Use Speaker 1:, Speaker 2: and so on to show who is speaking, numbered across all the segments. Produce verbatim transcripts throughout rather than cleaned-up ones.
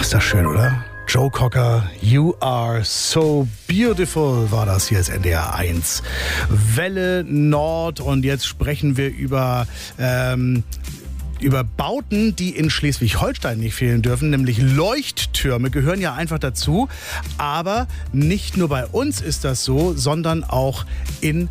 Speaker 1: Ist das schön, oder? Joe Cocker, You Are So Beautiful war das. Hier ist N D R eins. Welle Nord und jetzt sprechen wir über... Ähm, über Bauten, die in Schleswig-Holstein nicht fehlen dürfen, nämlich Leuchttürme gehören ja einfach dazu. Aber nicht nur bei uns ist das so, sondern auch in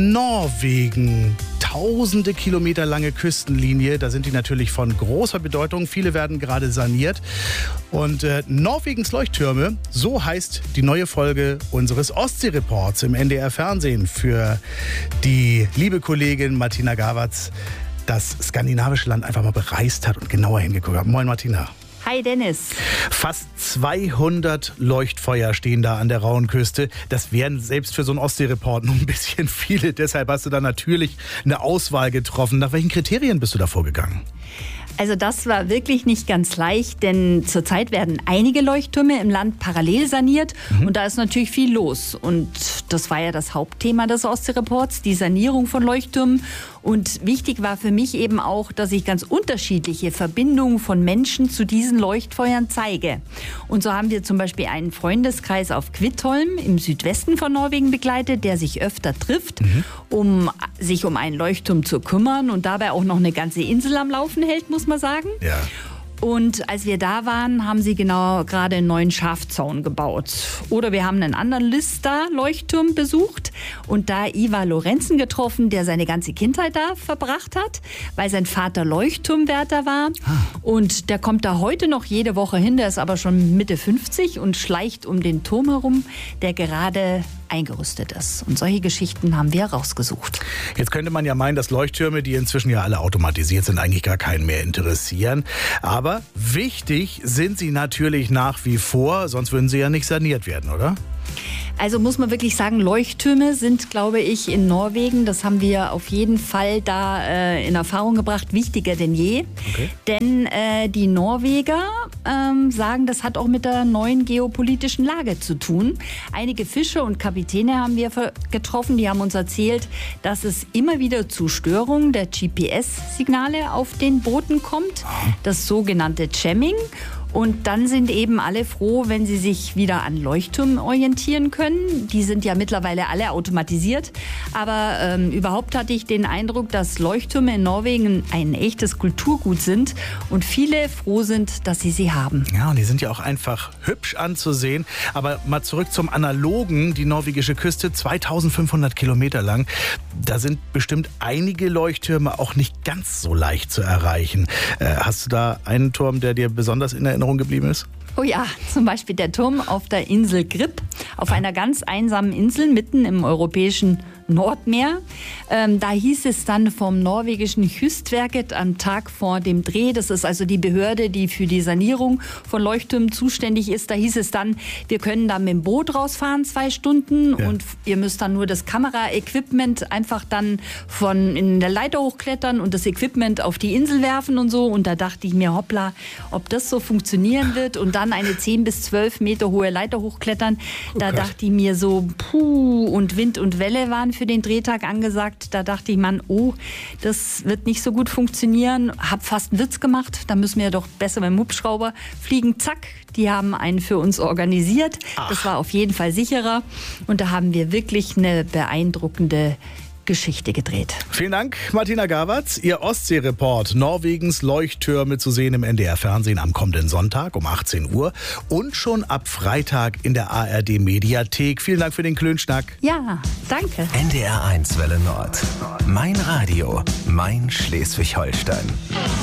Speaker 1: Norwegen. Tausende Kilometer lange Küstenlinie, da sind die natürlich von großer Bedeutung. Viele werden gerade saniert. Und äh, Norwegens Leuchttürme, so heißt die neue Folge unseres Ostsee-Reports im N D R-Fernsehen für die liebe Kollegin Martina Gawatz, das skandinavische Land einfach mal bereist hat und genauer hingeguckt hat. Moin Martina.
Speaker 2: Hi Dennis.
Speaker 1: Fast zweihundert Leuchtfeuer stehen da an der rauen Küste. Das wären selbst für so einen Ostsee-Report noch ein bisschen viele. Deshalb hast du da natürlich eine Auswahl getroffen. Nach welchen Kriterien bist du da vorgegangen?
Speaker 2: Also das war wirklich nicht ganz leicht, denn zurzeit werden einige Leuchttürme im Land parallel saniert mhm. und da ist natürlich viel los. Und das war ja das Hauptthema des Ostsee-Reports, die Sanierung von Leuchttürmen. Und wichtig war für mich eben auch, dass ich ganz unterschiedliche Verbindungen von Menschen zu diesen Leuchtfeuern zeige. Und so haben wir zum Beispiel einen Freundeskreis auf Kvitholm im Südwesten von Norwegen begleitet, der sich öfter trifft, mhm. um sich um einen Leuchtturm zu kümmern und dabei auch noch eine ganze Insel am Laufen hält, muss man sagen.
Speaker 1: Ja.
Speaker 2: Und als wir da waren, haben sie genau gerade einen neuen Schafzaun gebaut. Oder wir haben einen anderen Lister-Leuchtturm besucht und da Ivar Lorenzen getroffen, der seine ganze Kindheit da verbracht hat, weil sein Vater Leuchtturmwärter war. Ah. Und der kommt da heute noch jede Woche hin, der ist aber schon Mitte fünfzig und schleicht um den Turm herum, der gerade eingerüstet ist. Und solche Geschichten haben wir rausgesucht.
Speaker 1: Jetzt könnte man ja meinen, dass Leuchttürme, die inzwischen ja alle automatisiert sind, eigentlich gar keinen mehr interessieren. Aber wichtig sind sie natürlich nach wie vor, sonst würden sie ja nicht saniert werden, oder?
Speaker 2: Also muss man wirklich sagen, Leuchttürme sind, glaube ich, in Norwegen, das haben wir auf jeden Fall da äh, in Erfahrung gebracht, wichtiger denn je. Okay. Denn äh, die Norweger ähm, sagen, das hat auch mit der neuen geopolitischen Lage zu tun. Einige Fischer und Kapitäne haben wir getroffen, die haben uns erzählt, dass es immer wieder zu Störungen der G P S-Signale auf den Booten kommt, das sogenannte Jamming. Und dann sind eben alle froh, wenn sie sich wieder an Leuchttürmen orientieren können. Die sind ja mittlerweile alle automatisiert. Aber ähm, überhaupt hatte ich den Eindruck, dass Leuchttürme in Norwegen ein echtes Kulturgut sind und viele froh sind, dass sie sie haben.
Speaker 1: Ja, und die sind ja auch einfach hübsch anzusehen. Aber mal zurück zum Analogen. Die norwegische Küste, zweitausendfünfhundert Kilometer lang. Da sind bestimmt einige Leuchttürme auch nicht ganz so leicht zu erreichen. Äh, hast du da einen Turm, der dir besonders in Erinnerung geblieben ist?
Speaker 2: Oh ja, zum Beispiel der Turm auf der Insel Grip, auf einer ganz einsamen Insel mitten im europäischen Nordmeer. Ähm, da hieß es dann vom norwegischen Kystverket am Tag vor dem Dreh, das ist also die Behörde, die für die Sanierung von Leuchttürmen zuständig ist, da hieß es dann, wir können da mit dem Boot rausfahren, zwei Stunden ja. und ihr müsst dann nur das Kameraequipment einfach dann von in der Leiter hochklettern und das Equipment auf die Insel werfen und so. Und da dachte ich mir, hoppla, ob das so funktionieren wird und dann eine zehn bis zwölf Meter hohe Leiter hochklettern. Da oh dachte ich mir so, puh, und Wind und Welle waren für den Drehtag angesagt. Da dachte ich, Mann, oh, das wird nicht so gut funktionieren. Hab fast einen Witz gemacht. Da müssen wir doch besser mit dem Hubschrauber fliegen. Zack, die haben einen für uns organisiert. Ach. Das war auf jeden Fall sicherer. Und da haben wir wirklich eine beeindruckende Geschichte gedreht.
Speaker 1: Vielen Dank, Martina Gawatz. Ihr Ostsee-Report. Norwegens Leuchttürme zu sehen im N D R-Fernsehen am kommenden Sonntag um achtzehn Uhr und schon ab Freitag in der A R D-Mediathek. Vielen Dank für den Klönschnack.
Speaker 2: Ja, danke.
Speaker 3: N D R eins Welle Nord. Mein Radio, mein Schleswig-Holstein.